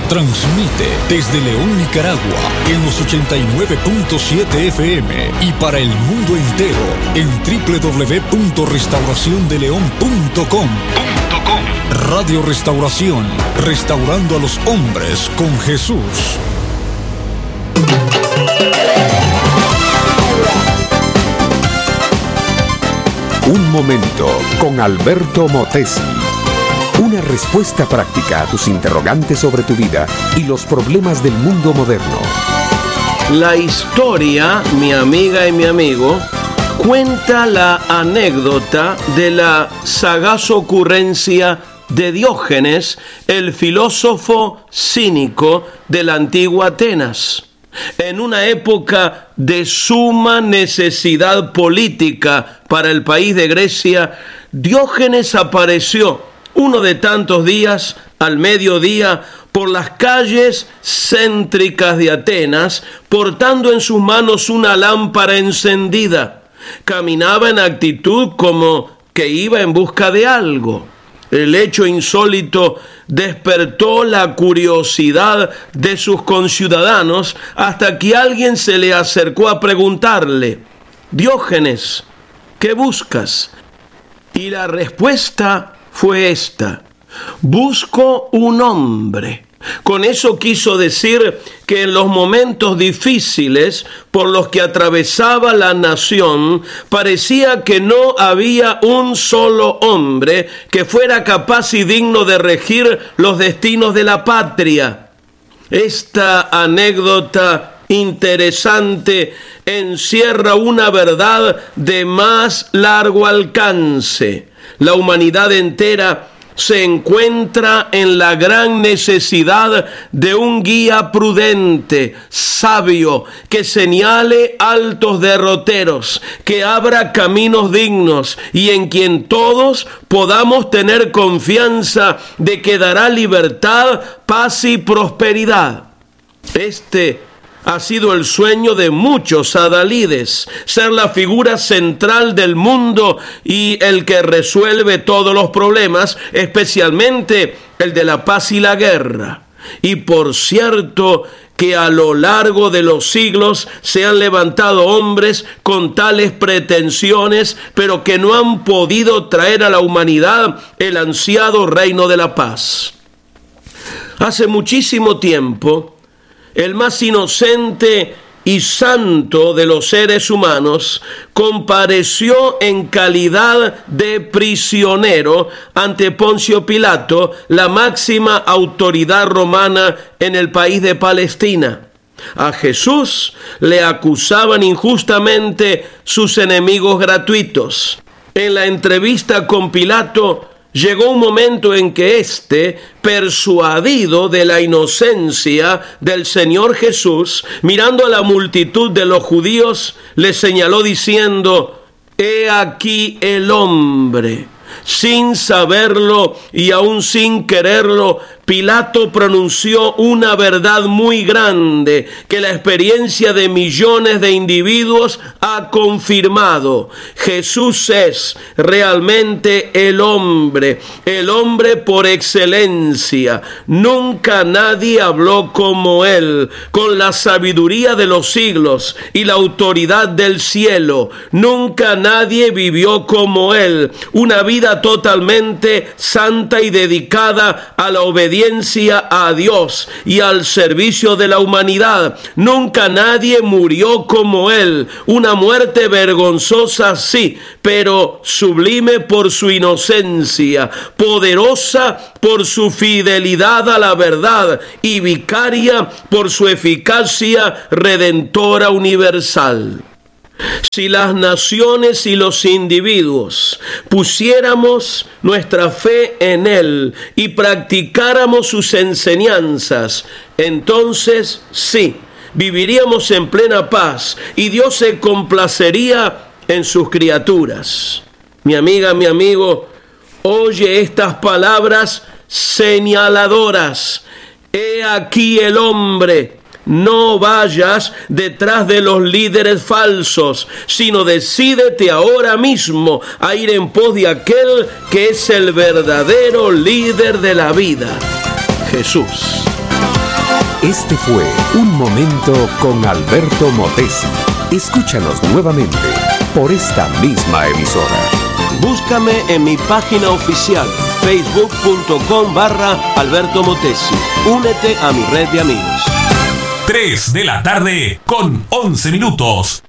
Transmite desde León, Nicaragua, en los 89.7 FM y para el mundo entero en www.restauraciondeleon.com. Radio Restauración, restaurando a los hombres con Jesús. Un momento con Alberto Motesi. Una respuesta práctica a tus interrogantes sobre tu vida y los problemas del mundo moderno. La historia, mi amiga y mi amigo, cuenta la anécdota de la sagaz ocurrencia de Diógenes, el filósofo cínico de la antigua Atenas. En una época de suma necesidad política para el país de Grecia, Diógenes apareció uno de tantos días al mediodía por las calles céntricas de Atenas, portando en sus manos una lámpara encendida. Caminaba en actitud como que iba en busca de algo. El hecho insólito despertó la curiosidad de sus conciudadanos hasta que alguien se le acercó a preguntarle: Diógenes, ¿qué buscas? Y la respuesta fue esta: busco un hombre. Con eso quiso decir que en los momentos difíciles por los que atravesaba la nación, parecía que no había un solo hombre que fuera capaz y digno de regir los destinos de la patria. Esta anécdota interesante encierra una verdad de más largo alcance. La humanidad entera se encuentra en la gran necesidad de un guía prudente, sabio, que señale altos derroteros, que abra caminos dignos y en quien todos podamos tener confianza de que dará libertad, paz y prosperidad. Este ha sido el sueño de muchos adalides, ser la figura central del mundo y el que resuelve todos los problemas, especialmente el de la paz y la guerra. Y por cierto que a lo largo de los siglos se han levantado hombres con tales pretensiones, pero que no han podido traer a la humanidad el ansiado reino de la paz. Hace muchísimo tiempo, el más inocente y santo de los seres humanos compareció en calidad de prisionero ante Poncio Pilato, la máxima autoridad romana en el país de Palestina. A Jesús le acusaban injustamente sus enemigos gratuitos. En la entrevista con Pilato, llegó un momento en que éste, persuadido de la inocencia del Señor Jesús, mirando a la multitud de los judíos, le señaló diciendo: «He aquí el hombre». Sin saberlo y aún sin quererlo, Pilato pronunció una verdad muy grande que la experiencia de millones de individuos ha confirmado. Jesús es realmente el hombre por excelencia. Nunca nadie habló como él, con la sabiduría de los siglos y la autoridad del cielo. Nunca nadie vivió como él, una vida totalmente santa y dedicada a la obediencia a Dios y al servicio de la humanidad. Nunca nadie murió como él, una muerte vergonzosa sí, pero sublime por su inocencia, poderosa por su fidelidad a la verdad y vicaria por su eficacia redentora universal. Si las naciones y los individuos pusiéramos nuestra fe en Él y practicáramos sus enseñanzas, entonces sí, viviríamos en plena paz y Dios se complacería en sus criaturas. Mi amiga, mi amigo, oye estas palabras señaladoras. He aquí el hombre. No vayas detrás de los líderes falsos, sino decídete ahora mismo a ir en pos de aquel que es el verdadero líder de la vida, Jesús. Este fue Un Momento con Alberto Motesi. Escúchanos nuevamente por esta misma emisora. Búscame en mi página oficial, facebook.com/Alberto Motesi. Únete a mi red de amigos. 3 de la tarde con 11 minutos.